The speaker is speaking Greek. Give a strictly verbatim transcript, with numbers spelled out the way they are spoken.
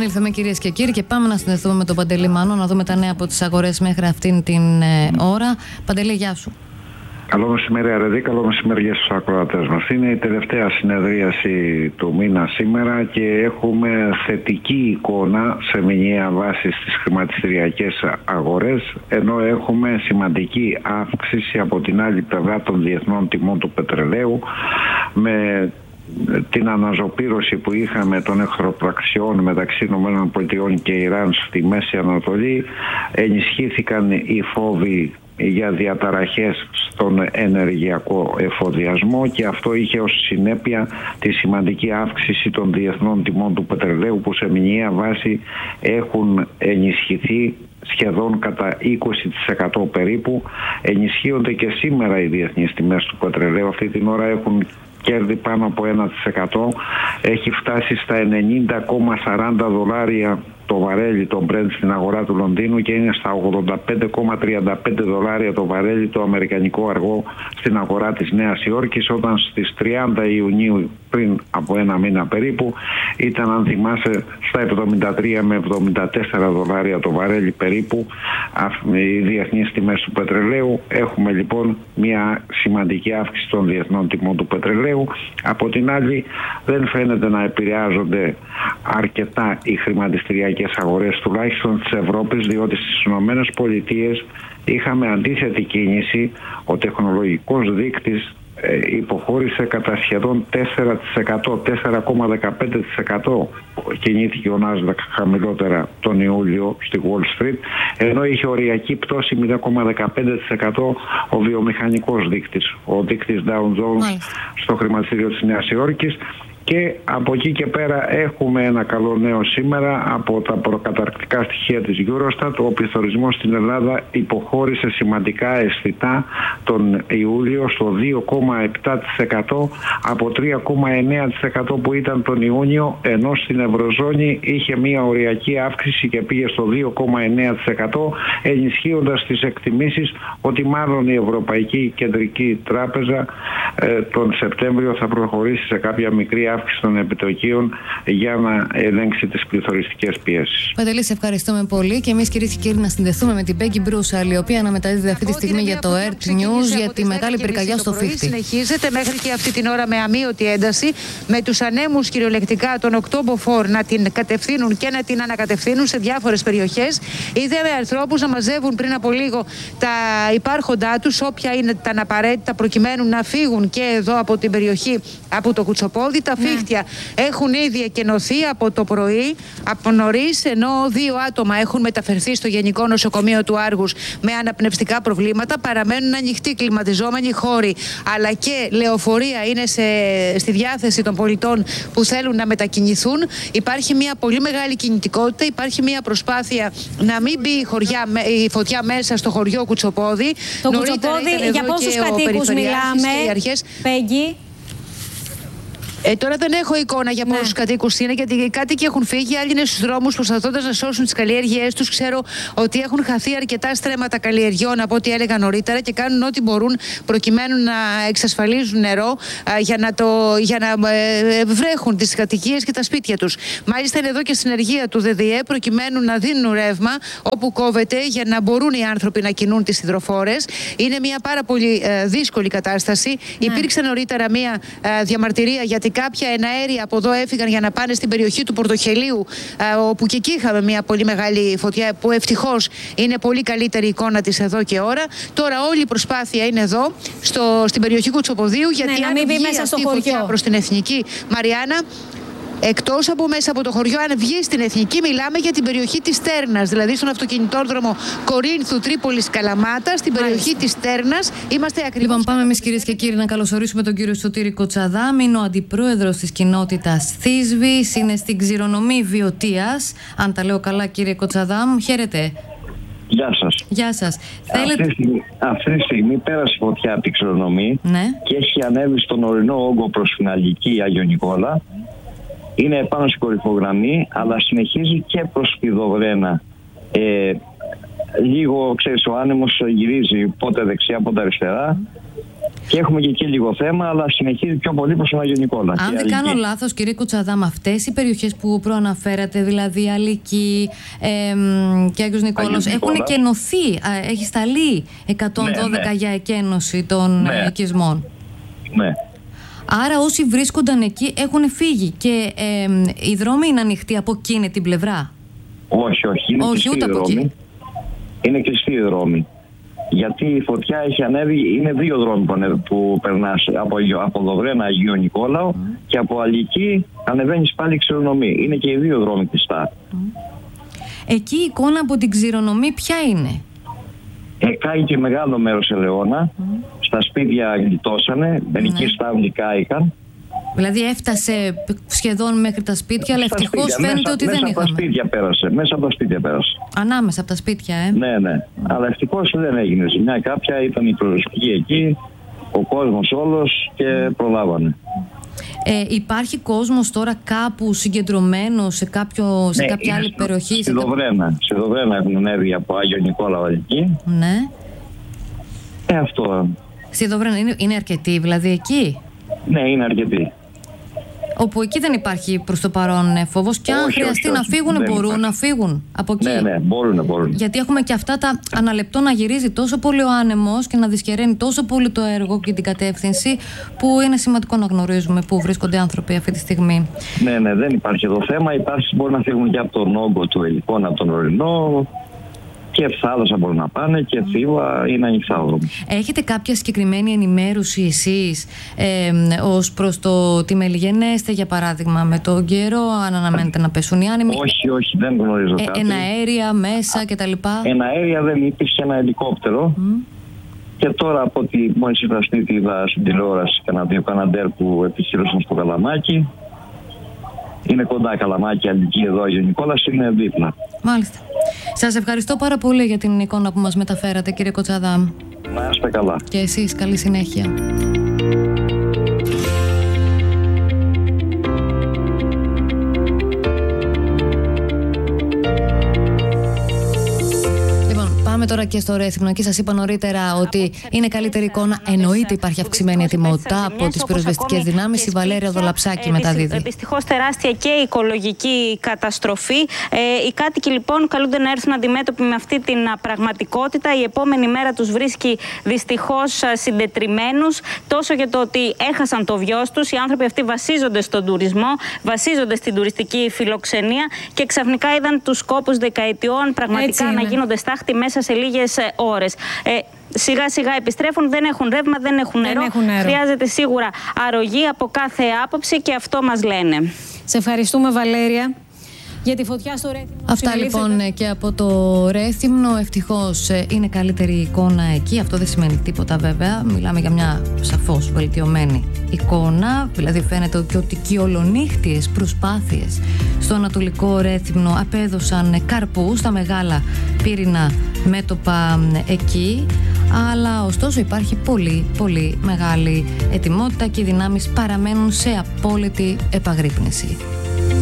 Επανήλθαμε, κυρίες και κύριοι, και πάμε να συνδεθούμε με τον Παντελή Μάνο, να δούμε τα νέα από τις αγορές μέχρι αυτήν την ε, ώρα. Παντελή, γεια σου. Καλό μεσημέρι, Αρεδί, καλό μεσημέρι για στους ακροατές μας. Είναι η τελευταία συνεδρίαση του μήνα σήμερα και έχουμε θετική εικόνα σε μηνιαία βάση στις χρηματιστηριακές αγορές, ενώ έχουμε σημαντική αύξηση από την άλλη πλευρά των διεθνών τιμών του πετρελαίου, με την αναζωπήρωση που είχαμε των εχθροπραξιών μεταξύ ΗΠΑ και Ιράν στη Μέση Ανατολή. Ενισχύθηκαν οι φόβοι για διαταραχές στον ενεργειακό εφοδιασμό και αυτό είχε ως συνέπεια τη σημαντική αύξηση των διεθνών τιμών του πετρελαίου, που σε μηνιαία βάση έχουν ενισχυθεί σχεδόν κατά είκοσι τοις εκατό περίπου. Ενισχύονται και σήμερα οι διεθνείς τιμές του πετρελαίου. Αυτή την ώρα έχουν κέρδη πάνω από ένα τοις εκατό. Έχει φτάσει στα ενενήντα κόμμα σαράντα δολάρια το βαρέλι το Brent στην αγορά του Λονδίνου και είναι στα ογδόντα πέντε κόμμα τριάντα πέντε δολάρια το βαρέλι το αμερικανικό αργό στην αγορά της Νέας Υόρκης, όταν στις τριάντα Ιουνίου, πριν από ένα μήνα περίπου, ήταν, αν θυμάσαι, στα εβδομήντα τρία με εβδομήντα τέσσερα δολάρια το βαρέλι περίπου οι διεθνείς τιμές του πετρελαίου. Έχουμε λοιπόν μια σημαντική αύξηση των διεθνών τιμών του πετρελαίου. Από την άλλη, δεν φαίνεται να επηρεάζονται αρκετά οι χρηματιστηριακές αγορές, τουλάχιστον της Ευρώπης, διότι στις Ηνωμένες Πολιτείες είχαμε αντίθετη κίνηση. Ο τεχνολογικός δείκτης ε, υποχώρησε κατά σχεδόν τέσσερα τοις εκατό, τέσσερα κόμμα δεκαπέντε τοις εκατό κινήθηκε ο Nasdaq χαμηλότερα τον Ιούλιο στη Wall Street, ενώ είχε οριακή πτώση μηδέν κόμμα δεκαπέντε τοις εκατό ο βιομηχανικός δείκτης, ο δείκτης Dow Jones στο χρηματιστήριο της Νέας Υόρκης. Και από εκεί και πέρα έχουμε ένα καλό νέο σήμερα από τα προκαταρκτικά στοιχεία της Eurostat. Ο πληθωρισμός στην Ελλάδα υποχώρησε σημαντικά αισθητά τον Ιούλιο στο δύο κόμμα επτά τοις εκατό από τρία κόμμα εννέα τοις εκατό που ήταν τον Ιούνιο, ενώ στην Ευρωζώνη είχε μια οριακή αύξηση και πήγε στο δύο κόμμα εννέα τοις εκατό, ενισχύοντας τις εκτιμήσεις ότι μάλλον η Ευρωπαϊκή Κεντρική Τράπεζα ε, τον Σεπτέμβριο θα προχωρήσει σε κάποια μικρή αύξηση των επιτοκίων για να ελέγξει τις πληθωριστικές πιέσεις. Παντελή, σε ευχαριστούμε πολύ και εμείς, κυρίες και κύριοι, να συνδεθούμε με την Πέγγι Μπρούσαλ, η οποία αναμεταδίδει αυτή τη στιγμή για το Earth News για τη μεγάλη πυρκαγιά στο πενήντα. Συνεχίζεται μέχρι και αυτή την ώρα με αμείωτη ένταση, με τους ανέμους κυριολεκτικά των οκτώμποφορ να την κατευθύνουν και να την ανακατευθύνουν σε διάφορες περιοχές. Είδαμε ανθρώπους να μαζεύουν πριν από λίγο τα υπάρχοντά τους, όποια είναι τα απαραίτητα, προκειμένου να φύγουν και εδώ από την περιοχή, από το Κουτσοπόδι. Τα φύχτια έχουν ήδη εκενωθεί από το πρωί, από νωρίς, ενώ δύο άτομα έχουν μεταφερθεί στο Γενικό Νοσοκομείο του Άργους με αναπνευστικά προβλήματα. Παραμένουν ανοιχτοί κλιματιζόμενοι χώροι, αλλά και λεωφορεία είναι σε, στη διάθεση των πολιτών που θέλουν να μετακινηθούν. Υπάρχει μια πολύ μεγάλη κινητικότητα, υπάρχει μια προσπάθεια να μην μπει η, χωριά, η φωτιά μέσα στο χωριό Κουτσοπόδι. Το Κουτσοπόδι, για πόσους κατοίκους μιλάμε, Πέγγι? Ε, τώρα δεν έχω εικόνα για πόσους ναι. κατοίκους είναι, γιατί οι κάτοικοι έχουν φύγει, άλλοι είναι στους δρόμους προσπαθώντας να σώσουν τις καλλιέργειές τους. Ξέρω ότι έχουν χαθεί αρκετά στρέμματα καλλιεργιών από ό,τι έλεγα νωρίτερα και κάνουν ό,τι μπορούν προκειμένου να εξασφαλίζουν νερό α, για να, το, για να ε, βρέχουν τις κατοικίες και τα σπίτια τους. Μάλιστα είναι εδώ και συνεργεία του ΔΔΕ προκειμένου να δίνουν ρεύμα όπου κόβεται, για να μπορούν οι άνθρωποι να κινούν τις υδροφόρες. Είναι μια πάρα πολύ ε, δύσκολη κατάσταση. Ναι. Υπήρξε νωρίτερα μια ε, διαμαρτυρία γιατί κάποια εναέρια από εδώ έφυγαν για να πάνε στην περιοχή του Πορτοχελίου, όπου και εκεί είχαμε μια πολύ μεγάλη φωτιά, που ευτυχώς είναι πολύ καλύτερη εικόνα της εδώ και ώρα. Τώρα όλη η προσπάθεια είναι εδώ, στο, στην περιοχή Κουτσοποδίου, γιατί ναι, αν βγει μέσα αυτή η φωτιά προς την Εθνική, Μαριάννα, εκτός από μέσα από το χωριό, αν βγει στην Εθνική, μιλάμε για την περιοχή της Στέρνας, δηλαδή στον αυτοκινητόδρομο Κορίνθου, Τρίπολης, Καλαμάτα, στην περιοχή της Στέρνας. Είμαστε ακριβώς. Λοιπόν, πάμε εμείς, κυρίες και κύριοι, να καλωσορίσουμε τον κύριο Σωτήρη Κοτσαδάμ. Είναι ο αντιπρόεδρος της κοινότητας Θήσβης, είναι στην Ξηρονομή Βιωτίας. Αν τα λέω καλά, κύριε Κοτσαδάμ, χαίρετε. Γεια σας. Γεια σας. Αυτή, Θέλετε... στιγμή, αυτή τη στιγμή πέρασε φωτιά από την Ξηρονομή, ναι, και έχει ανέβει στον ορεινό όγκο προς την Αλγική Άγιο Νικόλα. Είναι πάνω στην κορυφογραμμή, αλλά συνεχίζει και προς Πηδοβρένα. Ε, λίγο, ξέρεις, ο άνεμος γυρίζει πότε δεξιά, πότε αριστερά. Και έχουμε και εκεί λίγο θέμα, αλλά συνεχίζει πιο πολύ προς τον Άγιο Νικόλα. Αν δεν κάνω λάθος, κύριε Κοτσαδάμ, αυτές οι περιοχές που προαναφέρατε, δηλαδή Αλική ε, και Άγιος Νικόλαος, έχουν εκενωθεί. Έχει σταλεί εκατόν δώδεκα ναι, ναι. για εκένωση των ναι. οικισμών. Ναι. Άρα όσοι βρίσκονταν εκεί έχουν φύγει. Και ε, οι δρόμοι είναι ανοιχτοί από εκείνη την πλευρά? Όχι, όχι. Είναι όχι, ούτε από εκεί. Είναι κλειστοί οι δρόμοι. Γιατί η φωτιά έχει ανέβει, είναι δύο δρόμοι που, ανέβει, που περνάς από, από Δοβρένα Αγίου Νικόλαο mm. και από Αλική ανεβαίνεις πάλι Ξηρονομή. Είναι και οι δύο δρόμοι κλειστά. Mm. Εκεί η εικόνα από την Ξηρονομή ποια είναι? Εκάει και μεγάλο μέρος ελαιώνα. Mm. Στα σπίτια γλιτώσανε, μερικοί mm. στάβλοι κάηκαν. Δηλαδή έφτασε σχεδόν μέχρι τα σπίτια, αλλά ευτυχώς φαίνεται μέσα, ότι μέσα δεν από είχαμε. Τα σπίτια πέρασε, μέσα από τα σπίτια πέρασε. Ανάμεσα από τα σπίτια, ε. Ναι, ναι. Mm. Αλλά ευτυχώς δεν έγινε ζημιά κάποια, ήταν η προσοχή εκεί, ο κόσμος όλος και προλάβανε. Ε, υπάρχει κόσμος τώρα κάπου συγκεντρωμένο σε, κάποιο, σε ναι, κάποια άλλη στο, περιοχή? Στη Δοβρένα. Κάποιο... Στη Δοβρένα έχουν ανέβει από Άγιο Νικόλαο Αλική. Ναι. Ε, αυτό. Στη Δοβρένα είναι, είναι αρκετοί, δηλαδή εκεί? Ναι, είναι αρκετοί. Όπου εκεί δεν υπάρχει προς το παρόν φόβος και αν όχι, χρειαστεί όχι, να φύγουν, όχι, μπορούν υπάρχει. να φύγουν από εκεί. Ναι, ναι, μπορούν, μπορούν. Γιατί έχουμε και αυτά τα αναλεπτό να γυρίζει τόσο πολύ ο άνεμος και να δυσχεραίνει τόσο πολύ το έργο και την κατεύθυνση, που είναι σημαντικό να γνωρίζουμε πού βρίσκονται άνθρωποι αυτή τη στιγμή. Ναι, ναι, δεν υπάρχει εδώ θέμα. Υπάρχει, μπορεί να φύγουν και από τον όγκο του Ελικών, από τον Ορεινό. Και θάλασσα μπορούν να πάνε και Θήβα, είναι ανοιχτά δρόμοι. Έχετε κάποια συγκεκριμένη ενημέρωση εσείς ε, ως προς το τι μελιγενέστε, για παράδειγμα, με τον καιρό, αν αναμένετε να πέσουν οι άνεμοι? Όχι, όχι, δεν γνωρίζω ε, κάτι. Εναέρια, μέσα κτλ. Εναέρια δεν υπήρχε, ένα ελικόπτερο. Mm. Και τώρα από ότι μόλις είδα στην τηλεόραση κανένα δύο καναντέρ που επιχειρούσαν στο Καλαμάκι. Είναι κοντά Καλαμάκι, Αλική, εδώ Άγιο Νικόλαος, είναι δίπλα. Μάλιστα. Σας ευχαριστώ πάρα πολύ για την εικόνα που μας μεταφέρατε, κύριε Κοτσαδάμ. Να είστε καλά. Και εσείς, καλή συνέχεια. Πάμε τώρα και στο Ρέθυμνο. Εκεί σας είπα νωρίτερα ότι είναι καλύτερη εικόνα. Εννοείται υπάρχει αυξημένη ετοιμότητα από τις πυροσβεστικές δυνάμεις. Η Βαλέρια Δολαψάκη μεταδίδει. Δυστυχώς τεράστια και οικολογική καταστροφή. Ε, οι κάτοικοι λοιπόν καλούνται να έρθουν αντιμέτωποι με αυτή την πραγματικότητα. Η επόμενη μέρα τους βρίσκει δυστυχώς συντετριμμένους, τόσο για το ότι έχασαν το βιός τους. Οι άνθρωποι αυτοί βασίζονται στον τουρισμό, βασίζονται στην τουριστική φιλοξενία και ξαφνικά είδαν τους κόπους δεκαετιών πραγματικά να γίνονται στάχτη μέσα σε λίγες ώρες. Ε, σιγά σιγά επιστρέφουν, δεν έχουν ρεύμα, δεν έχουν νερό. Δεν έχουν νερό. Χρειάζεται σίγουρα αρρωγή από κάθε άποψη και αυτό μας λένε. Σε ευχαριστούμε, Βαλέρια, για τη φωτιά στο Ρέθυμνο. Αυτά λοιπόν και από το Ρέθυμνο. Ευτυχώς είναι καλύτερη εικόνα εκεί. Αυτό δεν σημαίνει τίποτα βέβαια. Μιλάμε για μια σαφώς βελτιωμένη εικόνα. Δηλαδή φαίνεται και ότι και οι ολονύχτιες προσπάθειες στο Ανατολικό Ρέθυμνο απέδωσαν καρπούς στα μεγάλα πύρινα μέτωπα εκεί. Αλλά ωστόσο υπάρχει πολύ πολύ μεγάλη ετοιμότητα και οι δυνάμεις παραμένουν σε απόλυτη επαγρύπνηση.